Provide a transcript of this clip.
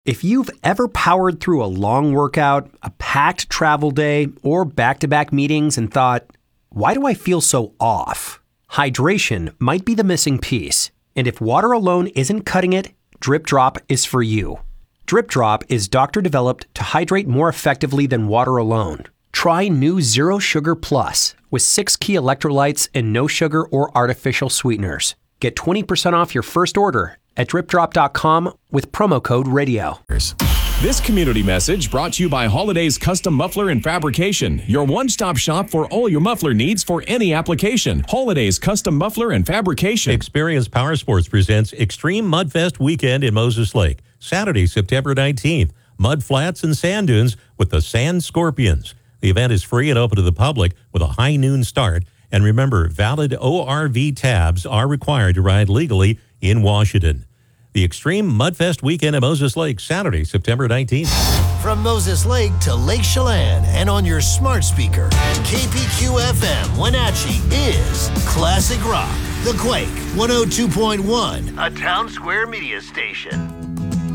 If you've ever powered through a long workout, a packed travel day, or back-to-back meetings and thought, why do I feel so off? Hydration might be the missing piece. And if water alone isn't cutting it, Drip Drop is for you. Drip Drop is doctor-developed to hydrate more effectively than water alone. Try new Zero Sugar Plus with 6 key electrolytes and no sugar or artificial sweeteners. Get 20% off your first order at dripdrop.com with promo code RADIO. This community message brought to you by Holidays Custom Muffler and Fabrication, your one-stop shop for all your muffler needs for any application. Holidays Custom Muffler and Fabrication. Experience Power Sports presents Extreme Mudfest Weekend in Moses Lake, Saturday, September 19th. Mud flats and sand dunes with the Sand Scorpions. The event is free and open to the public with a high noon start. And remember, valid ORV tabs are required to ride legally in Washington. The Extreme Mudfest Weekend at Moses Lake, Saturday, September 19th. From Moses Lake to Lake Chelan and on your smart speaker, KPQ-FM Wenatchee is Classic Rock, The Quake 102.1, a Town Square media station.